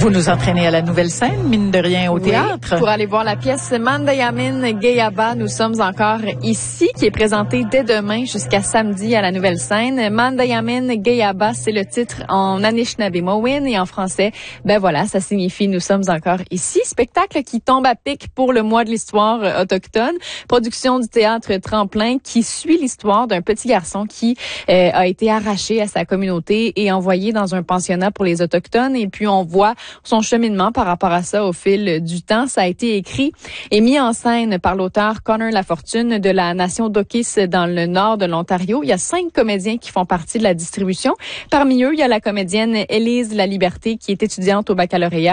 Vous nous entraînez à la nouvelle scène, mine de rien, au théâtre. Pour aller voir la pièce Mandayamin Gayaba, nous sommes encore ici, qui est présentée dès demain jusqu'à samedi à la nouvelle scène. Mandayamin Gayaba, c'est le titre en Anishinaabe-Mowin et en français, ben voilà, ça signifie nous sommes encore ici. Spectacle qui tombe à pic pour le mois de l'histoire autochtone. Production du théâtre Tremplin qui suit l'histoire d'un petit garçon qui a été arraché à sa communauté et envoyé dans un pensionnat pour les Autochtones. Et puis on voit son cheminement par rapport à ça au fil du temps. Ça a été écrit et mis en scène par l'auteur Connor Lafortune de la nation d'Okis dans le nord de l'Ontario. Il y a 5 comédiens qui font partie de la distribution. Parmi eux, il y a la comédienne Élise Laliberté qui est étudiante au baccalauréat